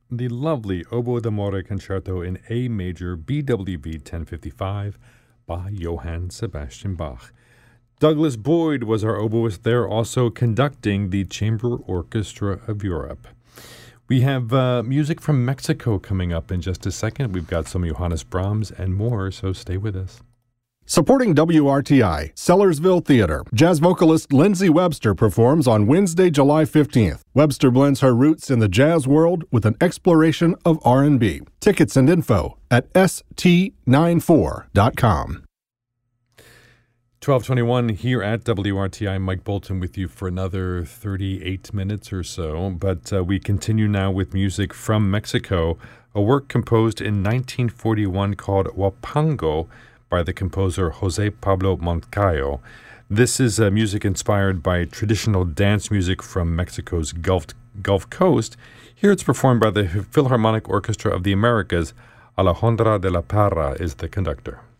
the lovely Oboe d'Amore Concerto in A major, BWV 1055 by Johann Sebastian Bach. Douglas Boyd was our oboist there, also conducting the Chamber Orchestra of Europe. We have music from Mexico coming up in just a second. We've got some Johannes Brahms and more, so stay with us. Supporting WRTI, Sellersville Theater. Jazz vocalist Lindsay Webster performs on Wednesday, July 15th. Webster blends her roots in the jazz world with an exploration of R&B. Tickets and info at st94.com. 1221 here at WRTI. Mike Bolton with you for another 38 minutes or so. But we continue now with music from Mexico, a work composed in 1941 called Huapango by the composer Jose Pablo Moncayo. This is music inspired by traditional dance music from Mexico's Gulf Coast. Here it's performed by the Philharmonic Orchestra of the Americas. Alejandra de la Parra is the conductor.